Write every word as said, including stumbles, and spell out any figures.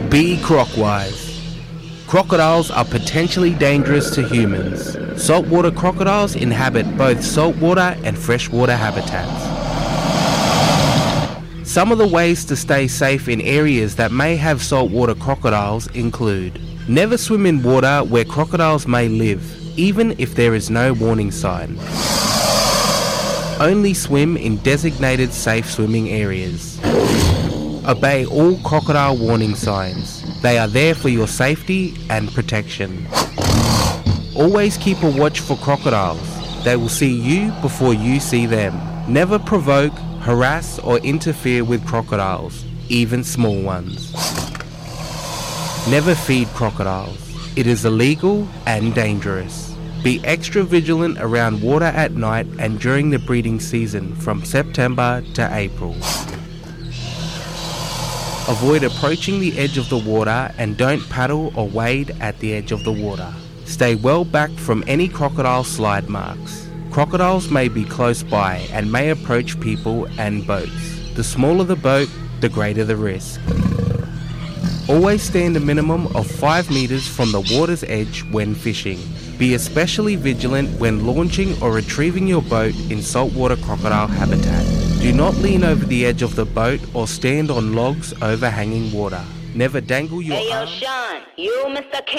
Be crocwise. Crocodiles are potentially dangerous to humans. Saltwater crocodiles inhabit both saltwater and freshwater habitats. Some of the ways to stay safe in areas that may have saltwater crocodiles include: never swim in water where crocodiles may live, even if there is no warning sign. Only swim in designated safe swimming areas. Obey all crocodile warning signs. They are there for your safety and protection. Always keep a watch for crocodiles. They will see you before you see them. Never provoke, harass or interfere with crocodiles, even small ones. Never feed crocodiles. It is illegal and dangerous. Be extra vigilant around water at night and during the breeding season from September to April. Avoid approaching the edge of the water and don't paddle or wade at the edge of the water. Stay well back from any crocodile slide marks. Crocodiles may be close by and may approach people and boats. The smaller the boat, the greater the risk. Always stand a minimum of five meters from the water's edge when fishing. Be especially vigilant when launching or retrieving your boat in saltwater crocodile habitat. Do not lean over the edge of the boat or stand on logs overhanging water. Never dangle your Hey, yo, arms. Sean, you Mister King.